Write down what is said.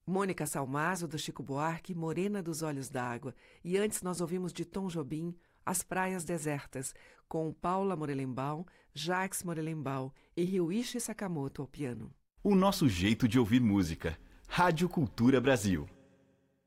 Mônica Salmazo, do Chico Buarque, Morena dos Olhos d'Água. E antes nós ouvimos de Tom Jobim, As Praias Desertas, com Paula Morelenbaum, Jacques Morelenbaum e Ryuichi Sakamoto ao piano. O nosso jeito de ouvir música. Rádio Cultura Brasil.